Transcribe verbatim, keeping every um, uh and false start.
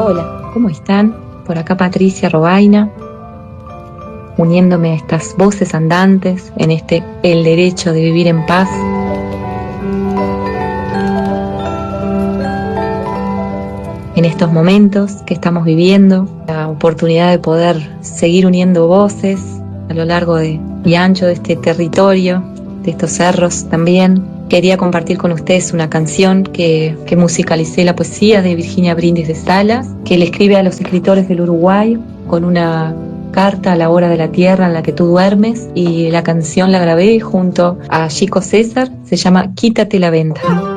Hola, ¿cómo están? Por acá Patricia Robaina, uniéndome a estas voces andantes en este El derecho de vivir en paz. En estos momentos que estamos viviendo, la oportunidad de poder seguir uniendo voces a lo largo de, y ancho de este territorio, de estos cerros también. Quería compartir con ustedes una canción que, que musicalicé la poesía de Virginia Brindis de Salas, que le escribe a los escritores del Uruguay con una carta a la hora de la tierra en la que tú duermes, y la canción la grabé junto a Chico César, se llama Quítate la venda.